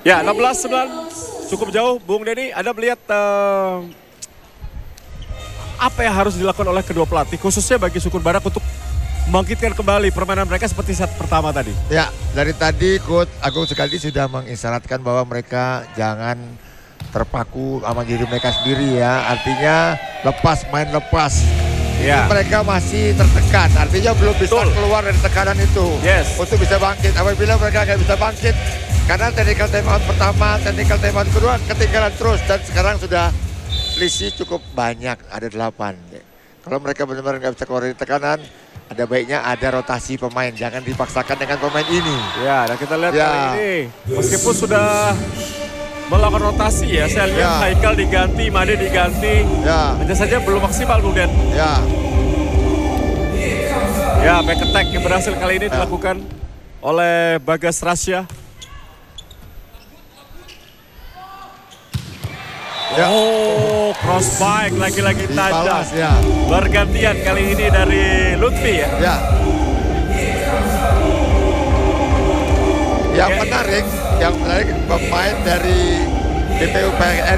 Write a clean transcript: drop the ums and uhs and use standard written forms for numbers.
Ya, 16-9 cukup jauh. Bung Denny, Anda melihat apa yang harus dilakukan oleh kedua pelatih, khususnya bagi Sukun Barak untuk membangkitkan kembali permainan mereka seperti set pertama tadi? Ya, dari tadi Coach Agung Sekali sudah mengisyaratkan bahwa mereka jangan terpaku sama diri mereka sendiri ya. Artinya lepas, main lepas. Ya. Mereka masih tertekan, artinya belum bisa keluar dari tekanan itu. Yes. Untuk bisa bangkit, apabila mereka nggak bisa bangkit, karena technical timeout pertama, technical timeout kedua ketinggalan terus. Dan sekarang sudah selisih cukup banyak, ada 8. Kalau mereka benar-benar nggak bisa keluar dari tekanan, ada baiknya ada rotasi pemain, jangan dipaksakan dengan pemain ini. Ya, dan kita lihat kali ini, meskipun sudah melakukan rotasi ya, saya lihat Haikal diganti, Made diganti, hanya saja belum maksimal Bung Den. Ya, back attack yang berhasil kali ini dilakukan oleh Bagas Rasya. Oh, cross bike lagi-lagi tajam. Bergantian kali ini dari Lutfi ya. Yang menarik pemain dari DPU PGR